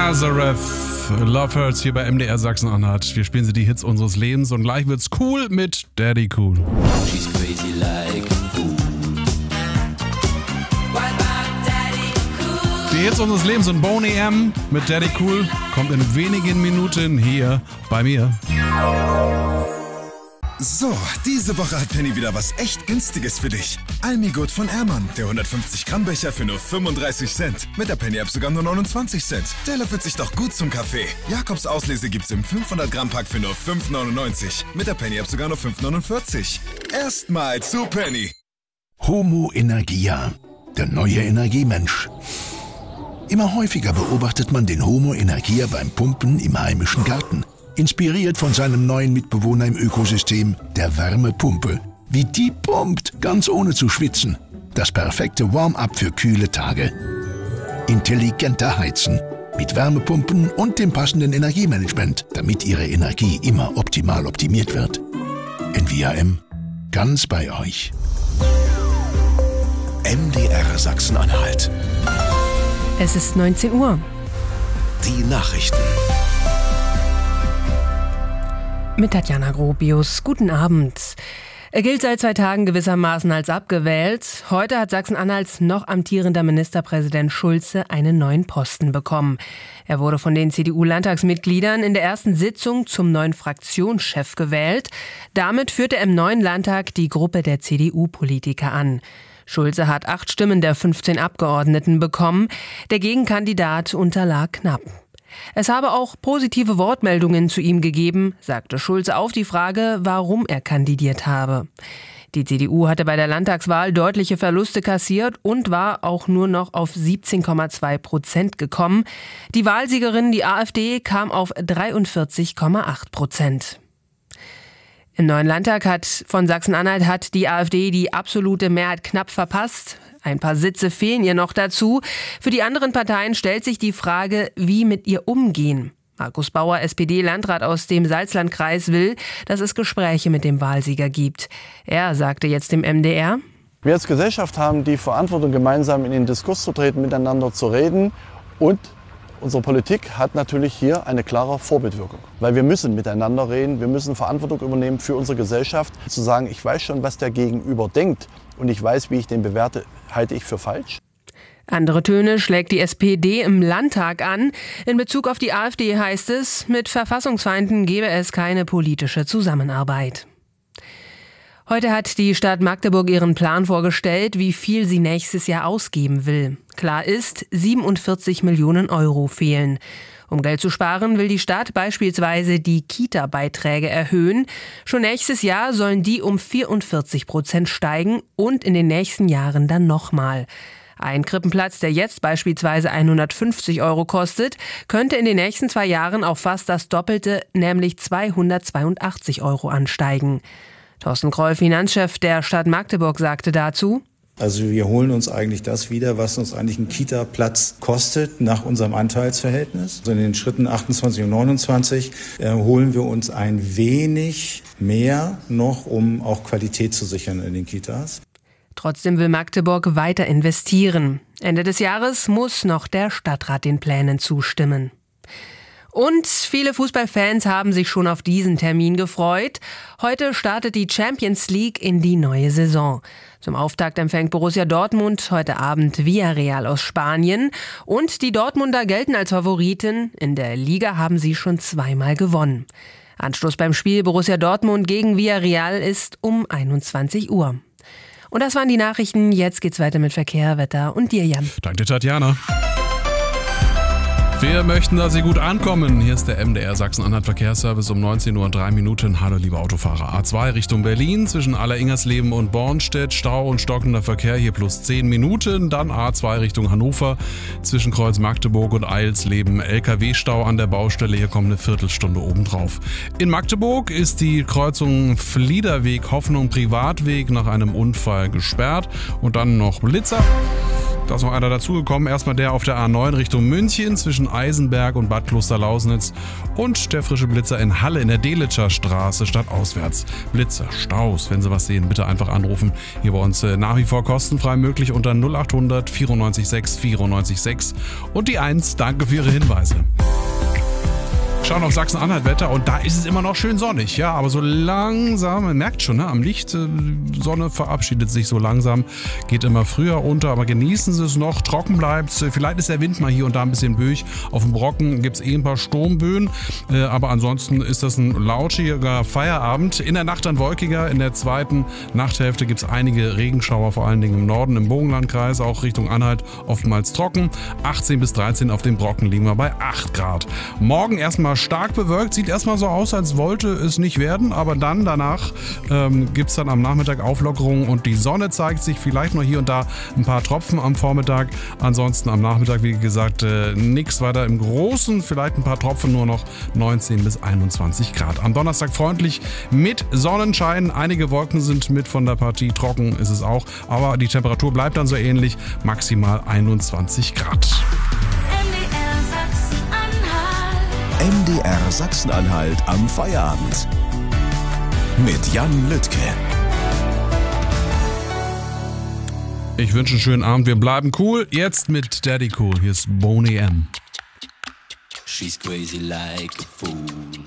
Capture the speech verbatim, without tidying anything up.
Nazareth. Love Hurts hier bei M D R Sachsen-Anhalt. Wir spielen sie die Hits unseres Lebens und gleich wird's cool mit Daddy Cool. She's crazy like a fool. Die Hits unseres Lebens und Boney M mit Daddy Cool kommt in wenigen Minuten hier bei mir. So, diese Woche hat Penny wieder was echt Günstiges für dich. Almigut von Ehrmann, der hundertfünfzig Gramm Becher für nur fünfunddreißig Cent. Mit der Penny-App sogar nur neunundzwanzig Cent. Der löffelt sich doch gut zum Kaffee. Jakobs Auslese gibt's im fünfhundert Gramm Pack für nur fünf neunundneunzig. Mit der Penny-App sogar nur fünf neunundvierzig. Erstmal zu Penny. Homo Energia, der neue Energiemensch. Immer häufiger beobachtet man den Homo Energia beim Pumpen im heimischen Garten. Inspiriert von seinem neuen Mitbewohner im Ökosystem, der Wärmepumpe. Wie die pumpt, ganz ohne zu schwitzen. Das perfekte Warm-up für kühle Tage. Intelligenter Heizen. Mit Wärmepumpen und dem passenden Energiemanagement, damit Ihre Energie immer optimal optimiert wird. N V A M, ganz bei euch. M D R Sachsen-Anhalt. Es ist neunzehn Uhr. Die Nachrichten. Mit Tatjana Grobius. Guten Abend. Er gilt seit zwei Tagen gewissermaßen als abgewählt. Heute hat Sachsen-Anhalts noch amtierender Ministerpräsident Schulze einen neuen Posten bekommen. Er wurde von den C D U-Landtagsmitgliedern in der ersten Sitzung zum neuen Fraktionschef gewählt. Damit führt er im neuen Landtag die Gruppe der C D U-Politiker an. Schulze hat acht Stimmen der fünfzehn Abgeordneten bekommen. Der Gegenkandidat unterlag knapp. Es habe auch positive Wortmeldungen zu ihm gegeben, sagte Schulze auf die Frage, warum er kandidiert habe. Die C D U hatte bei der Landtagswahl deutliche Verluste kassiert und war auch nur noch auf siebzehn Komma zwei Prozent gekommen. Die Wahlsiegerin, die AfD, kam auf dreiundvierzig Komma acht Prozent. Im neuen Landtag hat von Sachsen-Anhalt hat die AfD die absolute Mehrheit knapp verpasst. Ein paar Sitze fehlen ihr noch dazu. Für die anderen Parteien stellt sich die Frage, wie mit ihr umgehen. Markus Bauer, S P D-Landrat aus dem Salzlandkreis, will, dass es Gespräche mit dem Wahlsieger gibt. Er sagte jetzt dem M D R: Wir als Gesellschaft haben die Verantwortung, gemeinsam in den Diskurs zu treten, miteinander zu reden. Und unsere Politik hat natürlich hier eine klare Vorbildwirkung. Weil wir müssen miteinander reden, wir müssen Verantwortung übernehmen für unsere Gesellschaft. Zu sagen, ich weiß schon, was der Gegenüber denkt und ich weiß, wie ich den bewerte, halte ich für falsch. Andere Töne schlägt die S P D im Landtag an. In Bezug auf die AfD heißt es, mit Verfassungsfeinden gebe es keine politische Zusammenarbeit. Heute hat die Stadt Magdeburg ihren Plan vorgestellt, wie viel sie nächstes Jahr ausgeben will. Klar ist, siebenundvierzig Millionen Euro fehlen. Um Geld zu sparen, will die Stadt beispielsweise die Kita-Beiträge erhöhen. Schon nächstes Jahr sollen die um vierundvierzig Prozent steigen und in den nächsten Jahren dann nochmal. Ein Krippenplatz, der jetzt beispielsweise hundertfünfzig Euro kostet, könnte in den nächsten zwei Jahren auf fast das Doppelte, nämlich zweihundertzweiundachtzig Euro ansteigen. Thorsten Kroll, Finanzchef der Stadt Magdeburg, sagte dazu: Also wir holen uns eigentlich das wieder, was uns eigentlich ein Kita-Platz kostet nach unserem Anteilsverhältnis. Also in den Schritten achtundzwanzig und neunundzwanzig äh, holen wir uns ein wenig mehr noch, um auch Qualität zu sichern in den Kitas. Trotzdem will Magdeburg weiter investieren. Ende des Jahres muss noch der Stadtrat den Plänen zustimmen. Und viele Fußballfans haben sich schon auf diesen Termin gefreut. Heute startet die Champions League in die neue Saison. Zum Auftakt empfängt Borussia Dortmund heute Abend Villarreal aus Spanien. Und die Dortmunder gelten als Favoriten. In der Liga haben sie schon zweimal gewonnen. Anstoß beim Spiel Borussia Dortmund gegen Villarreal ist um einundzwanzig Uhr. Und das waren die Nachrichten. Jetzt geht's weiter mit Verkehr, Wetter und dir, Jan. Danke, Tatjana. Wir möchten, dass Sie gut ankommen. Hier ist der M D R Sachsen-Anhalt Verkehrsservice um neunzehn Uhr und drei Minuten. Hallo, liebe Autofahrer. A zwei Richtung Berlin zwischen Aller-Ingersleben und Bornstedt. Stau und stockender Verkehr hier plus zehn Minuten. Dann A zwei Richtung Hannover zwischen Kreuz Magdeburg und Eilsleben. L K W-Stau an der Baustelle. Hier kommt eine Viertelstunde obendrauf. In Magdeburg ist die Kreuzung Fliederweg Hoffnung Privatweg nach einem Unfall gesperrt. Und dann noch Blitzer. Da ist noch einer dazugekommen. Erstmal der auf der A neun Richtung München zwischen Eisenberg und Bad Klosterlausnitz. Und der frische Blitzer in Halle in der Delitscher Straße stadtauswärts. Blitzer, Staus, wenn Sie was sehen, bitte einfach anrufen. Hier bei uns äh, nach wie vor kostenfrei möglich unter null acht hundert vierundneunzig sechs vierundneunzig sechs. Und die eins, danke für Ihre Hinweise. Schauen auf Sachsen-Anhalt-Wetter und da ist es immer noch schön sonnig, ja, aber so langsam, man merkt schon, ne, am Licht, äh, Sonne verabschiedet sich so langsam, geht immer früher unter, aber genießen Sie es noch, trocken bleibt, vielleicht ist der Wind mal hier und da ein bisschen böig, auf dem Brocken gibt es eh ein paar Sturmböen, äh, aber ansonsten ist das ein lauschiger Feierabend, in der Nacht dann wolkiger, in der zweiten Nachthälfte gibt es einige Regenschauer, vor allen Dingen im Norden, im Bogenlandkreis, auch Richtung Anhalt oftmals trocken, achtzehn bis dreizehn auf dem Brocken liegen wir bei acht Grad. Morgen erstmal stark bewölkt, sieht erstmal so aus, als wollte es nicht werden, aber dann danach ähm, gibt es dann am Nachmittag Auflockerungen und die Sonne zeigt sich, vielleicht noch hier und da ein paar Tropfen am Vormittag, ansonsten am Nachmittag, wie gesagt, äh, nichts weiter im Großen, vielleicht ein paar Tropfen, nur noch neunzehn bis einundzwanzig Grad. Am Donnerstag freundlich mit Sonnenschein, einige Wolken sind mit von der Partie, trocken ist es auch, aber die Temperatur bleibt dann so ähnlich, maximal einundzwanzig Grad. M D R Sachsen-Anhalt am Feierabend mit Jan Lüttke. Ich wünsche einen schönen Abend, wir bleiben cool. Jetzt mit Daddy Cool, hier ist Boney M. She's crazy like a fool.